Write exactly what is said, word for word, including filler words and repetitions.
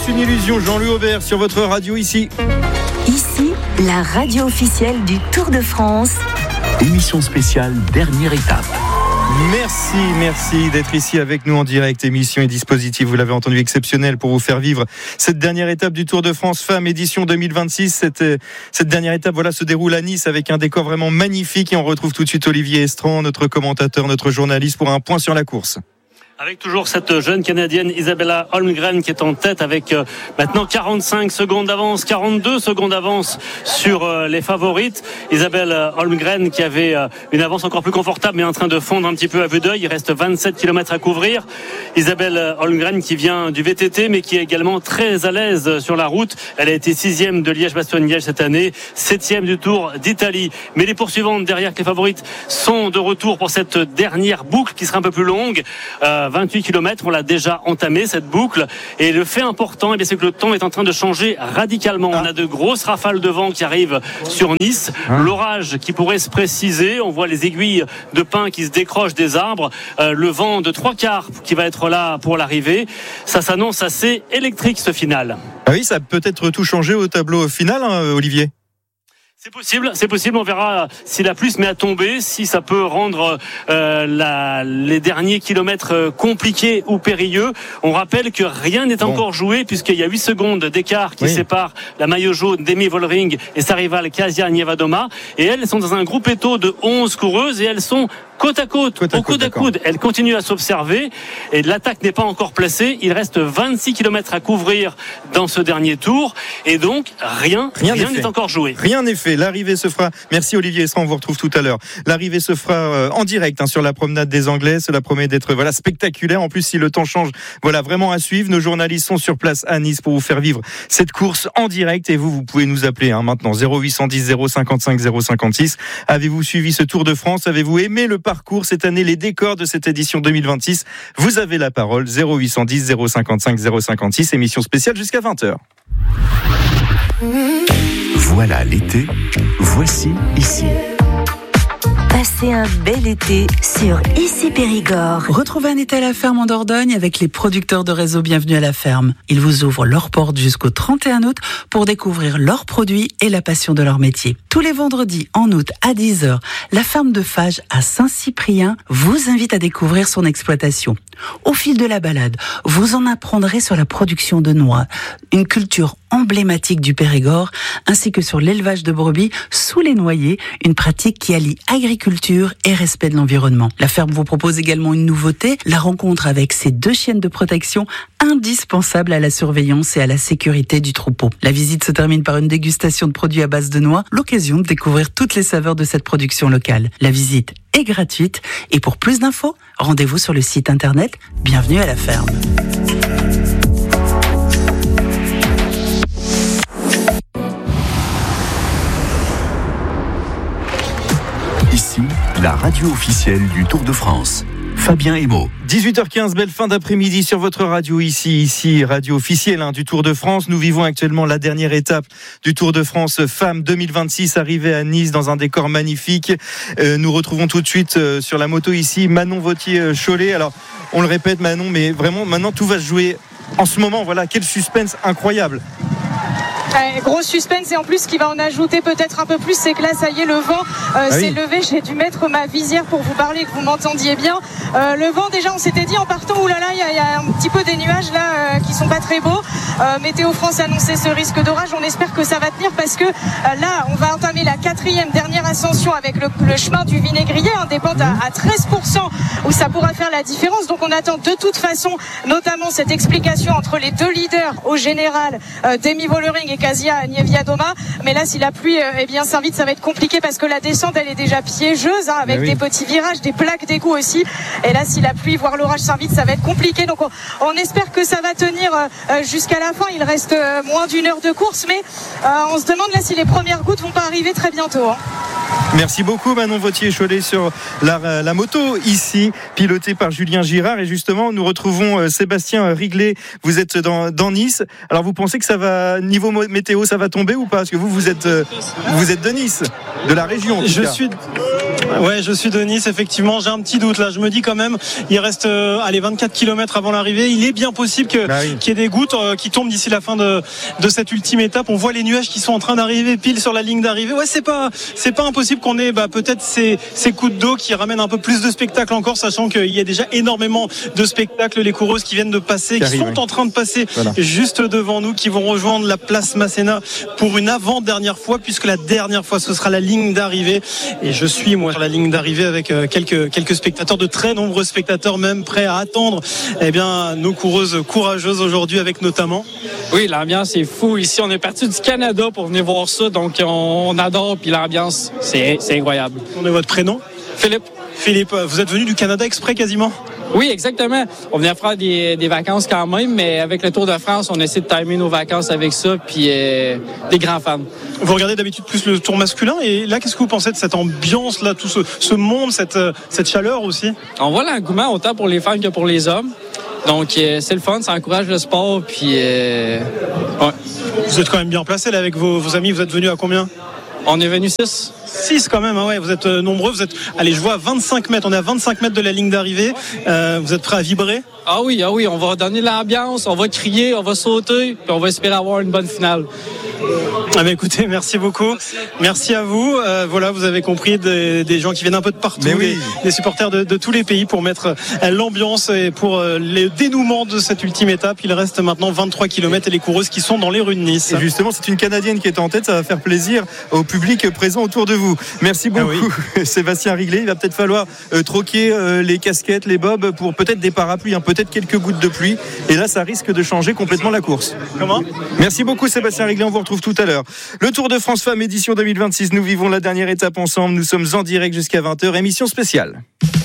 une illusion, Jean-Louis Aubert sur votre radio ici. Ici, la radio officielle du Tour de France. Émission spéciale, dernière étape. Merci, merci d'être ici avec nous en direct. Émission et dispositif, vous l'avez entendu, exceptionnel pour vous faire vivre cette dernière étape du Tour de France Femmes édition deux mille vingt-six. Cette, cette dernière étape voilà, se déroule à Nice avec un décor vraiment magnifique. Et on retrouve tout de suite Olivier Estran, notre commentateur, notre journaliste, pour un point sur la course. Avec toujours cette jeune Canadienne Isabella Holmgren qui est en tête avec euh, maintenant quarante-cinq secondes d'avance, quarante-deux secondes d'avance sur euh, les favorites. Isabella Holmgren qui avait euh, une avance encore plus confortable mais en train de fondre un petit peu à vue d'œil. Il reste vingt-sept kilomètres à couvrir. Isabella Holmgren qui vient du V T T mais qui est également très à l'aise sur la route. Elle a été sixième de Liège-Bastogne-Liège cette année, septième du Tour d'Italie. Mais les poursuivantes derrière que les favorites sont de retour pour cette dernière boucle qui sera un peu plus longue. Euh, vingt-huit kilomètres, on l'a déjà entamé cette boucle, et le fait important, eh bien, c'est que le temps est en train de changer radicalement. On a de grosses rafales de vent qui arrivent sur Nice, l'orage qui pourrait se préciser, on voit les aiguilles de pin qui se décrochent des arbres, euh, le vent de trois quarts qui va être là pour l'arrivée. Ça s'annonce assez électrique ce final. Ah oui, ça peut être tout changé au tableau final, hein, Olivier. C'est possible, c'est possible. On verra si la pluie se met à tomber, si ça peut rendre euh, la, les derniers kilomètres compliqués ou périlleux. On rappelle que rien n'est bon. encore joué puisqu'il y a huit secondes d'écart qui oui. séparent la maillot jaune d'Emi Vollering et sa rivale Kasia Nievadoma. Et elles sont dans un groupe étau de onze coureuses et elles sont côte à côte, côte à au coude à coude. Elles continuent à s'observer et l'attaque n'est pas encore placée. Il reste vingt-six kilomètres à couvrir dans ce dernier tour et donc rien, rien, rien n'est encore joué. Rien n'est fait. L'arrivée se fera. Merci Olivier Estran, on vous retrouve tout à l'heure. L'arrivée se fera euh, en direct hein, sur la promenade des Anglais. Cela promet d'être voilà spectaculaire. En plus, si le temps change, voilà vraiment à suivre. Nos journalistes sont sur place à Nice pour vous faire vivre cette course en direct. Et vous, vous pouvez nous appeler hein, maintenant zéro huit cent dix zéro cinquante-cinq zéro cinquante-six. Avez-vous suivi ce Tour de France? Avez-vous aimé le parcours cette année, les décors de cette édition deux mille vingt-six? Vous avez la parole. Zéro huit cent dix zéro cinquante-cinq zéro cinquante-six. Émission spéciale jusqu'à vingt heures. Voilà l'été, voici ici. Passez un bel été sur Ici Périgord. Retrouvez un été à la ferme en Dordogne avec les producteurs de réseau Bienvenue à la ferme. Ils vous ouvrent leurs portes jusqu'au trente et un août pour découvrir leurs produits et la passion de leur métier. Tous les vendredis en août à dix heures, la ferme de Fage à Saint-Cyprien vous invite à découvrir son exploitation. Au fil de la balade, vous en apprendrez sur la production de noix, une culture emblématique du Périgord, ainsi que sur l'élevage de brebis sous les noyers, une pratique qui allie agriculture et respect de l'environnement. La ferme vous propose également une nouveauté, la rencontre avec ses deux chiennes de protection indispensables à la surveillance et à la sécurité du troupeau. La visite se termine par une dégustation de produits à base de noix, l'occasion de découvrir toutes les saveurs de cette production locale. La visite est gratuite et pour plus d'infos, rendez-vous sur le site internet Bienvenue à la ferme. Ici, la radio officielle du Tour de France. Fabien Emo. dix-huit heures quinze, belle fin d'après-midi sur votre radio ici, ici, radio officielle hein, du Tour de France. Nous vivons actuellement la dernière étape du Tour de France Femmes deux mille vingt-six, arrivée à Nice dans un décor magnifique. Euh, nous retrouvons tout de suite euh, sur la moto ici Manon Vauthier-Cholet. Alors, on le répète Manon, mais vraiment maintenant tout va se jouer en ce moment. Voilà, quel suspense incroyable. Euh, gros suspense, et en plus ce qui va en ajouter peut-être un peu plus, c'est que là ça y est, le vent euh, ah s'est oui. levé. J'ai dû mettre ma visière pour vous parler, que vous m'entendiez bien. Euh, le vent, déjà on s'était dit en partant, oulala, il y, y a un petit peu des nuages là euh, qui sont pas très beaux. euh, Météo France annonçait ce risque d'orage. On espère que ça va tenir parce que euh, là on va entamer la quatrième dernière ascension avec le, le chemin du Vinaigrier, hein, des pentes à, à treize pour cent où ça pourra faire la différence. Donc on attend de toute façon notamment cette explication entre les deux leaders au général, euh, Demi Vollering et Kasia Nievadoma. Mais là si la pluie euh, eh bien s'invite, ça va être compliqué parce que la descente elle est déjà piégeuse, hein, avec oui. des petits virages, des plaques d'égout aussi. Et là si la pluie voire l'orage s'invite, ça va être compliqué. Donc on, on espère que ça va tenir euh, jusqu'à la fin. Il reste euh, moins d'une heure de course, mais euh, on se demande là si les premières gouttes vont pas arriver très bientôt, hein. Merci beaucoup Manon Vauthier-Cholet sur la, la moto ici, pilotée par Julien Girard. Et justement, nous retrouvons Sébastien Riglet. Vous êtes dans, dans Nice. Alors vous pensez que ça va, niveau météo, ça va tomber ou pas? Parce que vous, vous êtes, vous êtes de Nice, de la région. En tout Je cas. suis... Ouais, je suis de Nice, effectivement. J'ai un petit doute là. Je me dis quand même, il reste euh, allez, vingt-quatre kilomètres avant l'arrivée. Il est bien possible que, bah oui. qu'il y ait des gouttes euh, qui tombent d'ici la fin de, de cette ultime étape. On voit les nuages qui sont en train d'arriver pile sur la ligne d'arrivée. Ouais, c'est pas, c'est pas impossible qu'on ait bah, peut-être ces, ces coups d'eau qui ramènent un peu plus de spectacle encore, sachant qu'il y a déjà énormément de spectacles. Les coureuses qui viennent de passer, qui, qui arrive, sont oui. en train de passer voilà. juste devant nous, qui vont rejoindre la place Masséna pour une avant-dernière fois, puisque la dernière fois ce sera la ligne d'arrivée. Et je suis moi sur la ligne d'arrivée avec quelques, quelques spectateurs, de très nombreux spectateurs même prêts à attendre eh bien, nos coureuses courageuses aujourd'hui, avec notamment... Oui, l'ambiance est fou. Ici, on est parti du Canada pour venir voir ça, donc on, on adore, puis l'ambiance, c'est, c'est incroyable. On est votre prénom? Philippe. Philippe, vous êtes venu du Canada exprès quasiment? Oui, exactement. On venait faire des, des vacances quand même, mais avec le Tour de France, on essaie de timer nos vacances avec ça, puis euh, des grands fans. Vous regardez d'habitude plus le Tour masculin, et là, qu'est-ce que vous pensez de cette ambiance, là, tout ce, ce monde, cette, cette chaleur aussi? On voit l'engouement autant pour les femmes que pour les hommes. Donc, euh, c'est le fun, ça encourage le sport, puis... Euh, ouais. Vous êtes quand même bien placé là avec vos, vos amis, vous êtes venus à combien? On est venu six. six quand même, hein, ouais, vous êtes euh, nombreux, vous êtes, allez, je vois à vingt-cinq mètres, on est à vingt-cinq mètres de la ligne d'arrivée, euh, vous êtes prêts à vibrer? Ah oui, ah oui, on va donner l'ambiance, on va crier, on va sauter, puis on va espérer avoir une bonne finale. Ah bah écoutez, merci beaucoup, merci à vous. Euh, voilà, vous avez compris des, des gens qui viennent un peu de partout, oui. des, des supporters de, de tous les pays pour mettre euh, l'ambiance et pour euh, le dénouement de cette ultime étape. Il reste maintenant vingt-trois kilomètres et les coureuses qui sont dans les rues de Nice. Et justement, c'est une Canadienne qui est en tête, ça va faire plaisir au public présent autour de vous. Merci beaucoup, ah oui. Sébastien Riglet. Il va peut-être falloir euh, troquer euh, les casquettes, les bobs pour peut-être des parapluies, hein, peut-être quelques gouttes de pluie. Et là, ça risque de changer complètement la course. Comment? Merci beaucoup, Sébastien Riglet. On vous retrouve tout à l'heure. Le Tour de France Femmes édition deux mille vingt-six. Nous vivons la dernière étape ensemble. Nous sommes en direct jusqu'à vingt heures. Émission spéciale.